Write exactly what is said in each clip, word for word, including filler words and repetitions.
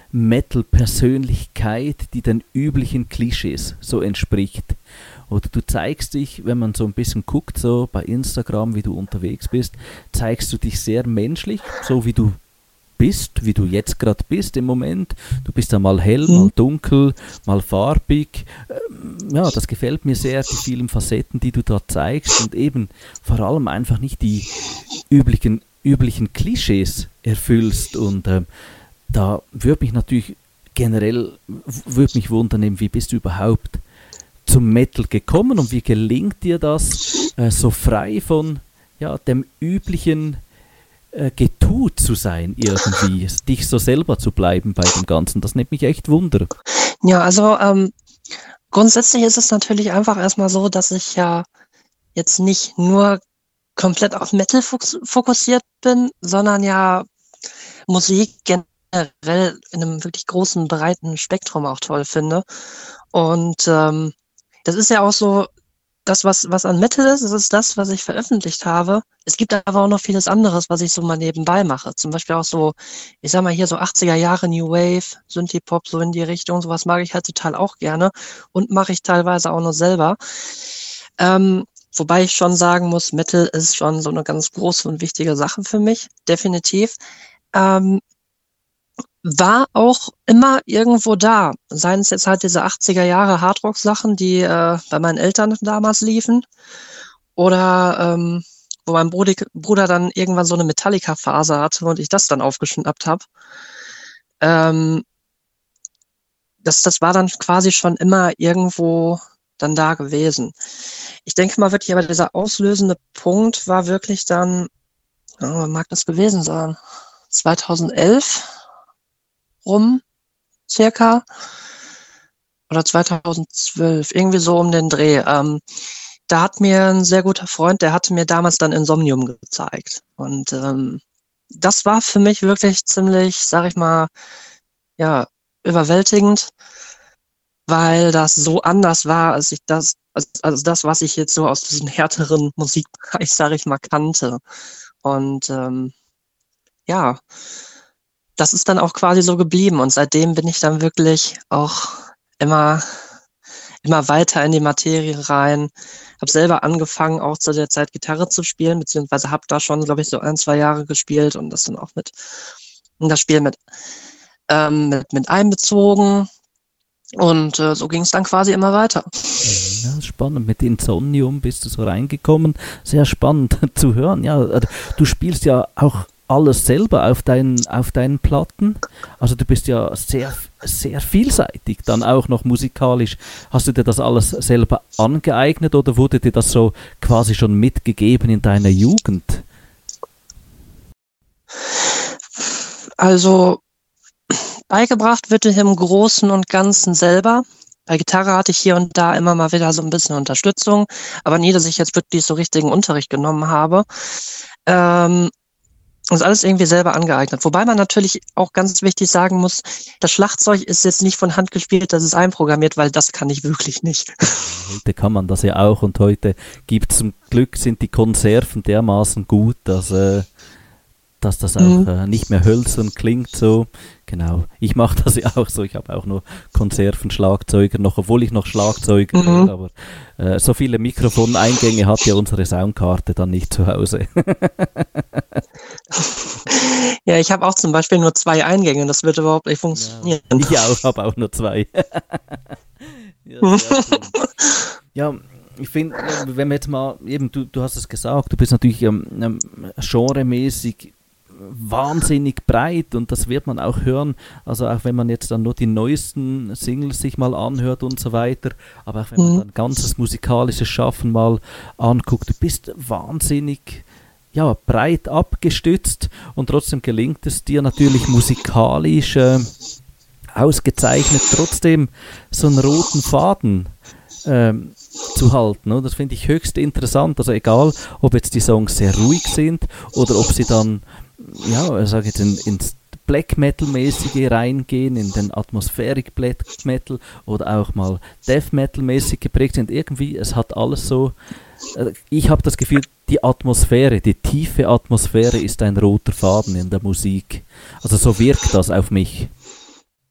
Metal-Persönlichkeit, die den üblichen Klischees so entspricht. Oder du zeigst dich, wenn man so ein bisschen guckt, so bei Instagram, wie du unterwegs bist, zeigst du dich sehr menschlich, so wie du bist, wie du jetzt gerade bist im Moment. Du bist dann mal hell, mal dunkel, mal farbig. Ja, das gefällt mir sehr, die vielen Facetten, die du da zeigst und eben vor allem einfach nicht die üblichen, üblichen Klischees erfüllst. Und äh, da würde mich natürlich generell, würde mich wundern, wie bist du überhaupt zum Metal gekommen und wie gelingt dir das, äh, so frei von ja, dem üblichen Äh, getut zu sein irgendwie, dich so selber zu bleiben bei dem Ganzen, das nimmt mich echt Wunder. Ja, also ähm, grundsätzlich ist es natürlich einfach erstmal so, dass ich ja jetzt nicht nur komplett auf Metal fokussiert bin, sondern ja Musik generell in einem wirklich großen, breiten Spektrum auch toll finde. Und ähm, das ist ja auch so, das, was, was an Metal ist, das ist das, was ich veröffentlicht habe. Es gibt aber auch noch vieles anderes, was ich so mal nebenbei mache. Zum Beispiel auch so, ich sag mal hier so achtziger Jahre New Wave, Synthie-Pop, so in die Richtung. Sowas mag ich halt total auch gerne und mache ich teilweise auch noch selber. Ähm, wobei ich schon sagen muss, Metal ist schon so eine ganz große und wichtige Sache für mich, definitiv. Ähm, war auch immer irgendwo da. Seien es jetzt halt diese achtziger Jahre Hardrock-Sachen, die äh, bei meinen Eltern damals liefen. Oder ähm, wo mein Bruder, Bruder dann irgendwann so eine Metallica-Phase hatte und ich das dann aufgeschnappt habe. Ähm, das, das war dann quasi schon immer irgendwo dann da gewesen. Ich denke mal wirklich, aber dieser auslösende Punkt war wirklich dann, oh, wann mag das gewesen sein? zweitausendelf rum, circa, oder zweitausendzwölf, irgendwie so um den Dreh. Ähm, da hat mir ein sehr guter Freund, der hatte mir damals dann Insomnium gezeigt. Und ähm, das war für mich wirklich ziemlich, sag ich mal, ja, überwältigend, weil das so anders war, als ich das, als, als das, was ich jetzt so aus diesem härteren Musikbereich, sag ich mal, kannte. Und ähm, ja, das ist dann auch quasi so geblieben und seitdem bin ich dann wirklich auch immer, immer weiter in die Materie rein. Habe selber angefangen, auch zu der Zeit Gitarre zu spielen, beziehungsweise habe da schon, glaube ich, so ein, zwei Jahre gespielt und das dann auch mit, und das Spiel mit, ähm, mit, mit einbezogen. Und äh, so ging es dann quasi immer weiter. Ja, spannend. Mit Insomnium bist du so reingekommen. Sehr spannend zu hören. Ja, du spielst ja auch alles selber auf deinen, auf deinen Platten. Also du bist ja sehr, sehr vielseitig, dann auch noch musikalisch. Hast du dir das alles selber angeeignet oder wurde dir das so quasi schon mitgegeben in deiner Jugend? Also beigebracht wird im Großen und Ganzen selber. Bei Gitarre hatte ich hier und da immer mal wieder so ein bisschen Unterstützung, aber nie, dass ich jetzt wirklich so richtigen Unterricht genommen habe. Ähm, Und alles irgendwie selber angeeignet. Wobei man natürlich auch ganz wichtig sagen muss, das Schlagzeug ist jetzt nicht von Hand gespielt, das ist einprogrammiert, weil das kann ich wirklich nicht. Heute kann man das ja auch und heute gibt zum Glück, sind die Konserven dermaßen gut, dass, äh, dass das auch mhm. äh, nicht mehr hölzern klingt so. Genau, ich mache das ja auch so, ich habe auch nur Konservenschlagzeuger noch, obwohl ich noch Schlagzeuger bin, mhm. aber äh, so viele Mikrofoneingänge hat ja unsere Soundkarte dann nicht zu Hause. Ja, ich habe auch zum Beispiel nur zwei Eingänge, das wird überhaupt nicht funktionieren. Ja, ich auch, habe auch nur zwei. Ja, sehr cool. Ja, ich finde, wenn wir jetzt mal, eben du, du hast es gesagt, du bist natürlich ähm, ähm, genremäßig wahnsinnig breit und das wird man auch hören, also auch wenn man jetzt dann nur die neuesten Singles sich mal anhört und so weiter, aber auch wenn man dann ganzes musikalisches Schaffen mal anguckt, du bist wahnsinnig ja, breit abgestützt und trotzdem gelingt es dir natürlich musikalisch äh, ausgezeichnet, trotzdem so einen roten Faden ähm, zu halten. Und das finde ich höchst interessant, also egal, ob jetzt die Songs sehr ruhig sind oder ob sie dann ja, ich sage jetzt in, ins Black Metal-mäßige reingehen, in den Atmospheric Black Metal oder auch mal Death Metal-mäßig geprägt sind. Irgendwie, es hat alles so, äh, ich habe das Gefühl, die Atmosphäre, die tiefe Atmosphäre ist ein roter Faden in der Musik. Also so wirkt das auf mich.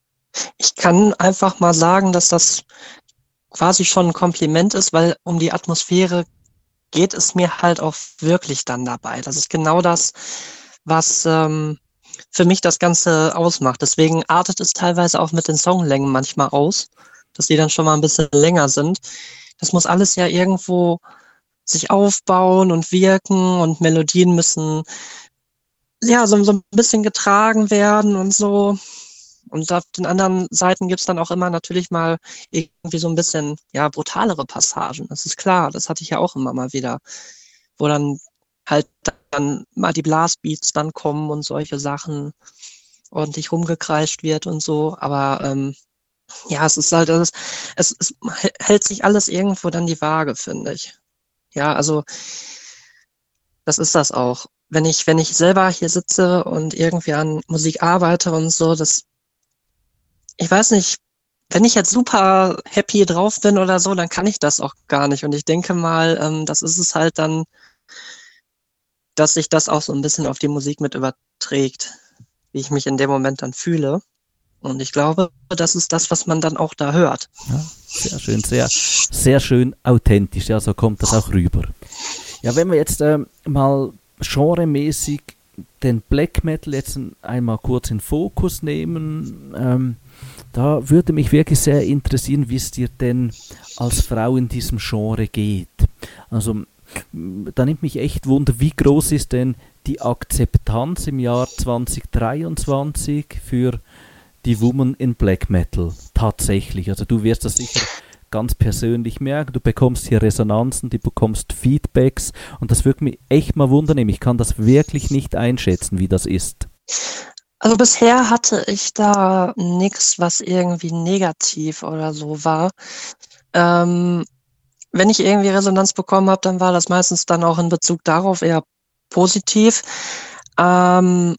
Ich kann einfach mal sagen, dass das quasi schon ein Kompliment ist, weil um die Atmosphäre geht es mir halt auch wirklich dann dabei. Das ist genau das, was ähm, für mich das Ganze ausmacht. Deswegen artet es teilweise auch mit den Songlängen manchmal aus, dass die dann schon mal ein bisschen länger sind. Das muss alles ja irgendwo sich aufbauen und wirken und Melodien müssen ja so, so ein bisschen getragen werden und so. Und auf den anderen Seiten gibt's dann auch immer natürlich mal irgendwie so ein bisschen, ja, brutalere Passagen. Das ist klar, das hatte ich ja auch immer mal wieder, wo dann halt dann mal die Blastbeats dann kommen und solche Sachen ordentlich rumgekreischt wird und so. Aber ähm, ja, es ist halt, es, es, es hält sich alles irgendwo dann die Waage, finde ich. Ja, also das ist das auch. Wenn ich, wenn ich selber hier sitze und irgendwie an Musik arbeite und so, das ich weiß nicht, wenn ich jetzt super happy drauf bin oder so, dann kann ich das auch gar nicht. Und ich denke mal, ähm, das ist es halt dann, dass sich das auch so ein bisschen auf die Musik mit überträgt, wie ich mich in dem Moment dann fühle. Und ich glaube, das ist das, was man dann auch da hört. Ja, sehr schön, sehr, sehr schön authentisch. Ja, so kommt das auch rüber. Ja, wenn wir jetzt ähm, mal genremäßig den Black Metal jetzt einmal kurz in Fokus nehmen, ähm, da würde mich wirklich sehr interessieren, wie es dir denn als Frau in diesem Genre geht. Also da nimmt mich echt Wunder, wie groß ist denn die Akzeptanz im Jahr zwanzig dreiundzwanzig für die Woman in Black Metal tatsächlich? Also du wirst das sicher ganz persönlich merken, du bekommst hier Resonanzen, du bekommst Feedbacks und das würde mich echt mal wundern, ich kann das wirklich nicht einschätzen, wie das ist. Also bisher hatte ich da nichts, was irgendwie negativ oder so war. Ähm, wenn ich irgendwie Resonanz bekommen habe, dann war das meistens dann auch in Bezug darauf eher positiv. Ähm,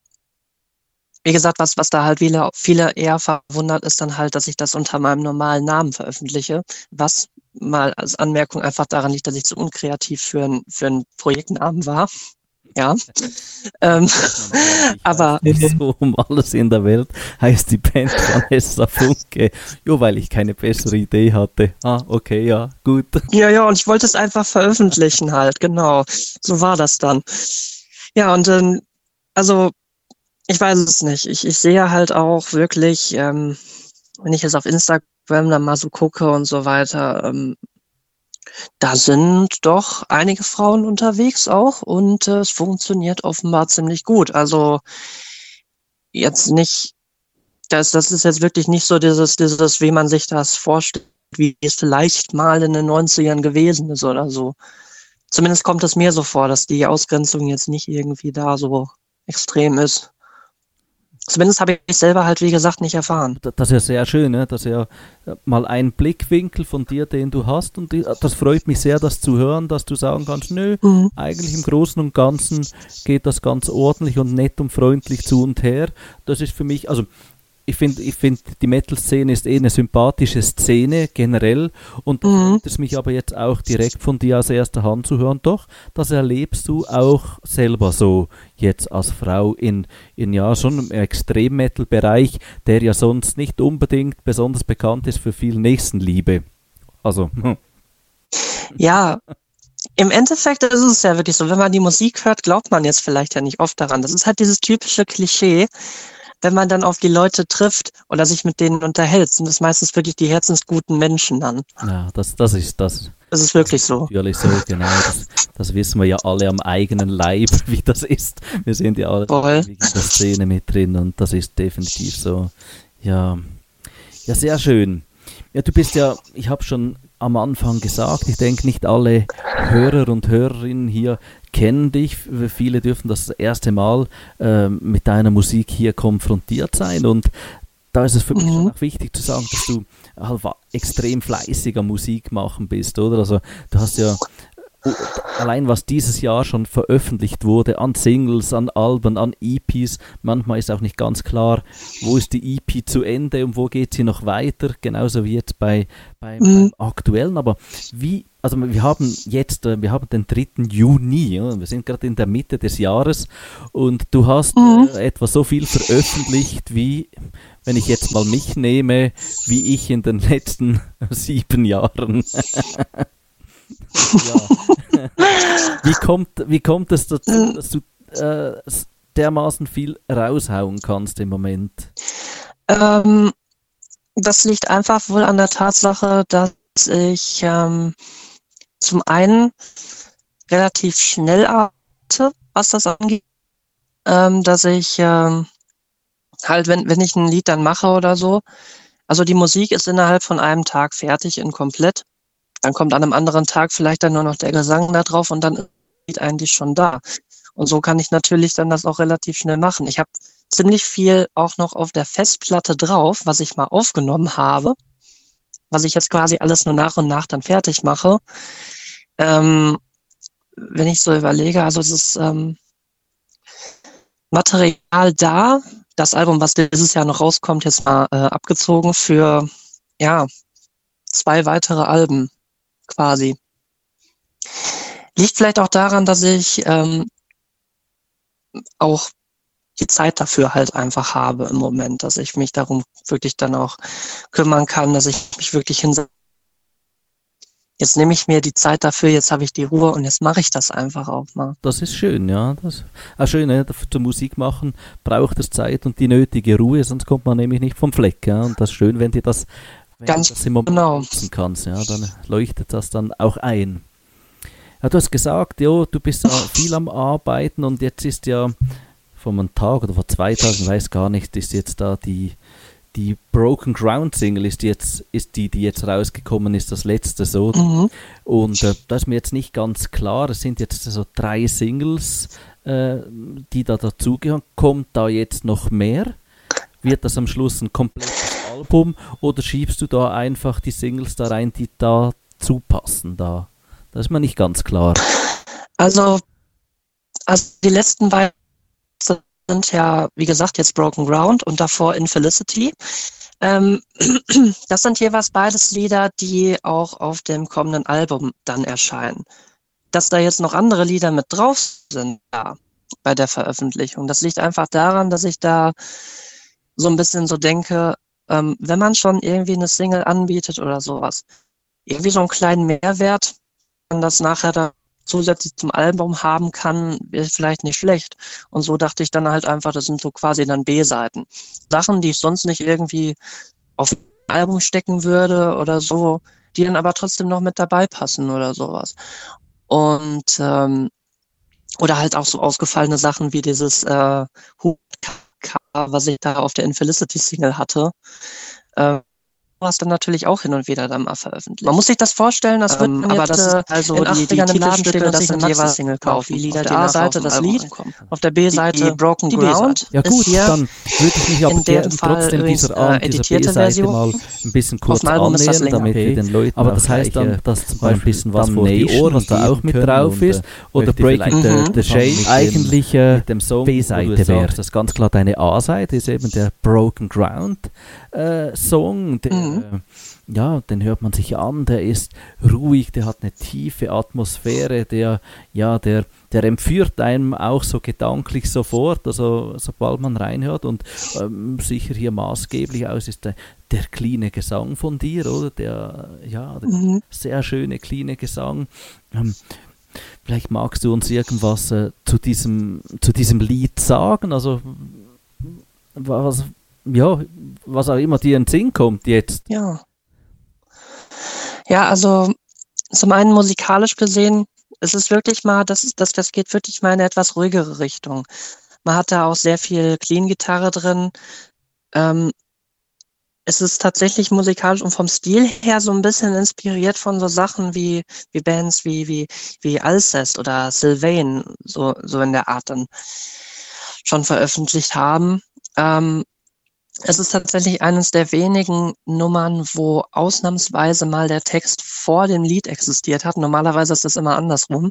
wie gesagt, was, was da halt viele, viele eher verwundert ist dann halt, dass ich das unter meinem normalen Namen veröffentliche, was mal als Anmerkung einfach daran liegt, dass ich zu unkreativ für ein, für ein Projektnamen war. Ja, ähm, aber so um alles in der Welt heißt die Band Vanessa Funke. Jo, weil ich keine bessere Idee hatte. Ah, okay, ja, gut. Ja, ja, und ich wollte es einfach veröffentlichen halt, genau. So war das dann. Ja, und ähm, also ich weiß es nicht. Ich, ich sehe halt auch wirklich, ähm, wenn ich jetzt auf Instagram dann mal so gucke und so weiter, ähm, da sind doch einige Frauen unterwegs auch und äh, es funktioniert offenbar ziemlich gut. Also jetzt nicht, das, das ist jetzt wirklich nicht so dieses, dieses, wie man sich das vorstellt, wie es vielleicht mal in den neunzigern gewesen ist oder so. Zumindest kommt es mir so vor, dass die Ausgrenzung jetzt nicht irgendwie da so extrem ist. Zumindest habe ich es selber halt, wie gesagt, nicht erfahren. Das ist ja sehr schön, ne? Das ist ja mal ein Blickwinkel von dir, den du hast und das freut mich sehr, das zu hören, dass du sagen kannst, nö, mhm. eigentlich im Großen und Ganzen geht das ganz ordentlich und nett und freundlich zu und her. Das ist für mich, also ich finde, ich find, die Metal-Szene ist eh eine sympathische Szene generell und da Mhm. freut es mich aber jetzt auch direkt von dir aus erster Hand zu hören. Doch, das erlebst du auch selber so jetzt als Frau in, in ja schon im Extrem-Metal-Bereich, der ja sonst nicht unbedingt besonders bekannt ist für viel Nächstenliebe. Also, hm. Ja, im Endeffekt ist es ja wirklich so, wenn man die Musik hört, glaubt man jetzt vielleicht ja nicht oft daran. Das ist halt dieses typische Klischee, wenn man dann auf die Leute trifft oder sich mit denen unterhält, sind das meistens wirklich die herzensguten Menschen dann. Ja, das, das ist das. Das ist wirklich so. Natürlich so, genau. Das, das wissen wir ja alle am eigenen Leib, wie das ist. Wir sind ja alle Voll. in der Szene mit drin und das ist definitiv so. Ja, ja, sehr schön. Ja, du bist ja, ich habe schon am Anfang gesagt, ich denke, nicht alle Hörer und Hörerinnen hier kennen dich. Viele dürfen das erste Mal äh, mit deiner Musik hier konfrontiert sein und da ist es für mich Mhm. schon auch wichtig zu sagen, dass du halt extrem fleißiger Musik machen bist, oder? Also du hast ja allein was dieses Jahr schon veröffentlicht wurde an Singles, an Alben, an E Ps, manchmal ist auch nicht ganz klar, wo ist die E P zu Ende und wo geht sie noch weiter, genauso wie jetzt bei, bei Mhm. beim aktuellen, aber wie, also wir haben jetzt, äh, wir haben den dritten Juni, ja, wir sind gerade in der Mitte des Jahres und du hast Mhm. äh, etwa so viel veröffentlicht, wie, wenn ich jetzt mal mich nehme, wie ich in den letzten sieben Jahren. Ja. Wie kommt, wie kommt es dazu, dass du äh, s- dermaßen viel raushauen kannst im Moment? Ähm, Das liegt einfach wohl an der Tatsache, dass ich ähm, zum einen relativ schnell arbeite, was das angeht, ähm, dass ich ähm, halt, wenn, wenn ich ein Lied dann mache oder so, also die Musik ist innerhalb von einem Tag fertig in komplett. Dann kommt an einem anderen Tag vielleicht dann nur noch der Gesang da drauf und dann ist das Lied eigentlich schon da. Und so kann ich natürlich dann das auch relativ schnell machen. Ich habe ziemlich viel auch noch auf der Festplatte drauf, was ich mal aufgenommen habe, was ich jetzt quasi alles nur nach und nach dann fertig mache. Ähm, wenn ich so überlege, also es ist ähm, Material da, das Album, was dieses Jahr noch rauskommt, jetzt mal äh, abgezogen für ja zwei weitere Alben quasi. Liegt vielleicht auch daran, dass ich ähm, auch die Zeit dafür halt einfach habe im Moment, dass ich mich darum wirklich dann auch kümmern kann, dass ich mich wirklich hinsetze. Jetzt nehme ich mir die Zeit dafür, jetzt habe ich die Ruhe und jetzt mache ich das einfach auch mal. Das ist schön, ja. Das auch schön, ne? Zum Musik machen braucht es Zeit und die nötige Ruhe, sonst kommt man nämlich nicht vom Fleck. Ja? Und das ist schön, wenn dir das, wenn Ganz du das im Moment genau. nutzen kannst, ja, dann leuchtet das dann auch ein. Ja, du hast gesagt, jo, du bist ja viel am Arbeiten und jetzt ist ja vor einem Tag oder vor zwei Tagen, ich weiß gar nicht, ist jetzt da die die Broken Ground Single ist jetzt ist die die jetzt rausgekommen ist, das letzte so. Mhm. Und äh, da ist mir jetzt nicht ganz klar, es sind jetzt so drei Singles, äh, die da dazugehören. Kommt da jetzt noch mehr? Wird das am Schluss ein komplettes Album oder schiebst du da einfach die Singles da rein, die da zupassen? Da? Das ist mir nicht ganz klar. Also, also die letzten beiden sind ja, wie gesagt, jetzt Broken Ground und davor Infelicity. Ähm, das sind jeweils beides Lieder, die auch auf dem kommenden Album dann erscheinen. Dass da jetzt noch andere Lieder mit drauf sind, ja, bei der Veröffentlichung. Das liegt einfach daran, dass ich da so ein bisschen so denke, ähm, wenn man schon irgendwie eine Single anbietet oder sowas, irgendwie so einen kleinen Mehrwert, man das nachher da zusätzlich zum Album haben kann, wäre vielleicht nicht schlecht. Und so dachte ich dann halt einfach, das sind so quasi dann B-Seiten. Sachen, die ich sonst nicht irgendwie auf ein Album stecken würde oder so, die dann aber trotzdem noch mit dabei passen oder sowas. Und ähm, oder halt auch so ausgefallene Sachen wie dieses äh, Hut-Cover, was ich da auf der Infelicity-Single hatte. Äh, was dann natürlich auch hin und wieder dann mal veröffentlicht. Man muss sich das vorstellen, das wird Ähm, dann aber jetzt das äh, ist also in die- achtzig die im Laden Titelstücke, stehen und das sich sind eine jeweils Maxi-Single auch kaufen. die Lieder, Auf die der nachher A-Seite auf dem das Album Lied, ankommen. auf der B-Seite Die Broken die Ground B-Seite. Ja gut, Ist hier dann würde ich mich aber in dem gerne Fall trotzdem übrigens, dieser, äh, A- dieser editierte B-Seite Version. mal ein bisschen kurz dem Album ist das annähern, länger. damit wir Okay. den Leuten Aber auch das heißt gleich, dann, äh, dass zum mal ein Beispiel bisschen was vor die Damnation, Ohren, was da auch mit geben drauf können ist. und, äh, Oder möchte Breaking vielleicht, the, äh, the Shade mit dem- eigentlich äh, mit dem Song, B-Seite wo du wäre. sagst, Das ist ganz klar deine A-Seite, ist eben der Broken Ground äh, Song. Der, Mhm. äh, ja, den hört man sich an, der ist ruhig, der hat eine tiefe Atmosphäre, der, ja, der, der entführt einem auch so gedanklich sofort, also sobald man reinhört und ähm, sicher hier maßgeblich aus ist der, der cleane Gesang von dir, oder? Der, ja, der Mhm. sehr schöne cleane Gesang. Ähm, vielleicht magst du uns irgendwas äh, zu diesem, zu diesem Lied sagen, also was, ja, was auch immer dir in den Sinn kommt jetzt. Ja. Ja, also zum einen musikalisch gesehen, es ist wirklich mal, das, das, das geht wirklich mal in eine etwas ruhigere Richtung. Man hat da auch sehr viel Clean-Gitarre drin. Ähm, es ist tatsächlich musikalisch und vom Stil her so ein bisschen inspiriert von so Sachen wie, wie Bands wie, wie, wie Alcest oder Sylvain, so, so in der Art dann schon veröffentlicht haben. Ähm, Es ist tatsächlich eines der wenigen Nummern, wo ausnahmsweise mal der Text vor dem Lied existiert hat. Normalerweise ist das immer andersrum.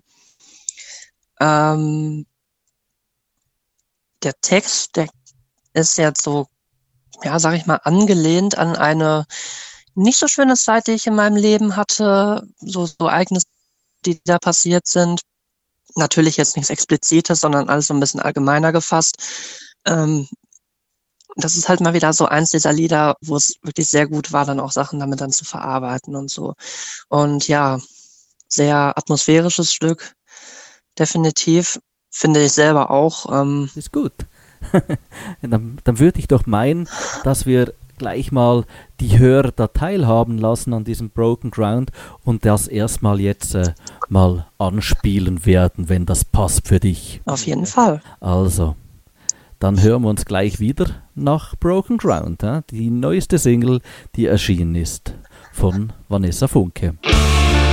Ähm, der Text, der ist jetzt so, ja, sag ich mal, angelehnt an eine nicht so schöne Zeit, die ich in meinem Leben hatte, so, so Ereignisse, die da passiert sind. Natürlich jetzt nichts Explizites, sondern alles so ein bisschen allgemeiner gefasst. Ähm, das ist halt mal wieder so eins dieser Lieder, wo es wirklich sehr gut war, dann auch Sachen damit dann zu verarbeiten und so. Und ja, sehr atmosphärisches Stück, definitiv, finde ich selber auch. Ähm, Ist gut. dann, dann würde ich doch meinen, dass wir gleich mal die Hörer da teilhaben lassen an diesem Broken Ground und das erstmal jetzt äh, mal anspielen werden, wenn das passt für dich. Auf jeden Fall. Also, dann hören wir uns gleich wieder nach Broken Ground, äh, die neueste Single, die erschienen ist von Vanessa Funke.